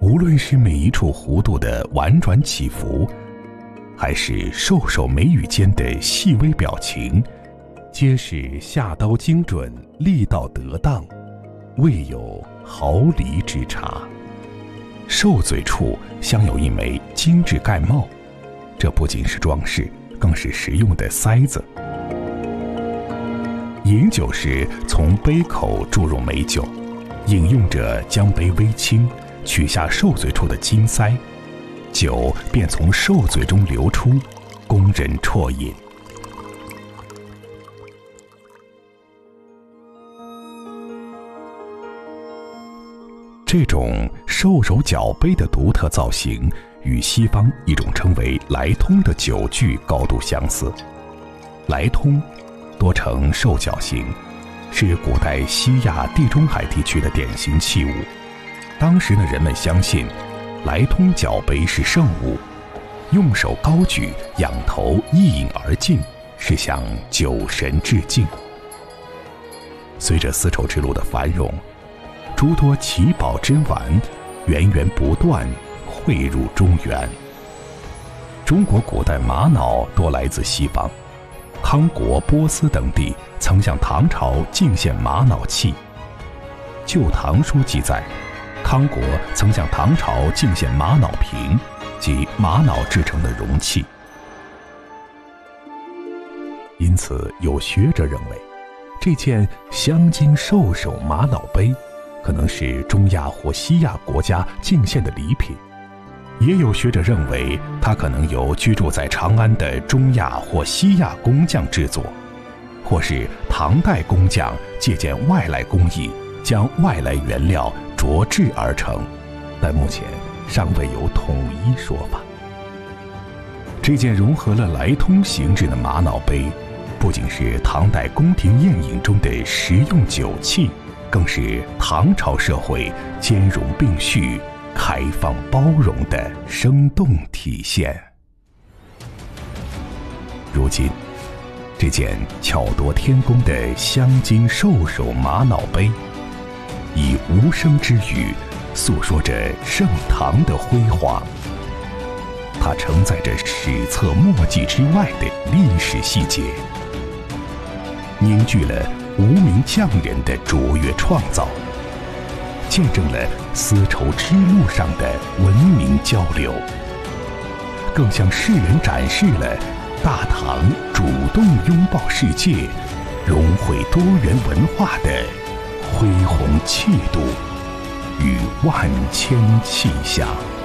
无论是每一处弧度的婉转起伏，还是兽首眉宇间的细微表情，皆是下刀精准，力道得当，未有毫厘之差。兽嘴处镶有一枚精致盖帽，这不仅是装饰，更是实用的塞子。饮酒时从杯口注入美酒，饮用者将杯微倾，取下兽嘴处的金塞，酒便从兽嘴中流出，供人啜饮。这种兽首脚杯的独特造型与西方一种称为来通的酒具高度相似。来通多呈兽脚形，是古代西亚地中海地区的典型器物。当时的人们相信来通脚杯是圣物，用手高举，仰头一饮而尽，是向酒神致敬。随着丝绸之路的繁荣，诸多奇宝珍玩源源不断汇入中原。中国古代玛瑙多来自西方，康国、波斯等地曾向唐朝进献玛瑙器。《旧唐书》记载，康国曾向唐朝进献玛瑙瓶，即玛瑙制成的容器。因此，有学者认为，这件镶金兽首玛瑙杯可能是中亚或西亚国家进献的礼品，也有学者认为它可能由居住在长安的中亚或西亚工匠制作，或是唐代工匠借鉴外来工艺，将外来原料琢制而成，但目前尚未有统一说法。这件融合了来通形制的玛瑙杯，不仅是唐代宫廷宴饮中的实用酒器，更是唐朝社会兼容并蓄、开放包容的生动体现。如今，这件巧夺天工的镶金兽首玛瑙杯，以无声之语诉说着盛唐的辉煌。它承载着史册墨迹之外的历史细节，凝聚了无名匠人的卓越创造，见证了丝绸之路上的文明交流，更向世人展示了大唐主动拥抱世界、融汇多元文化的恢宏气度与万千气象。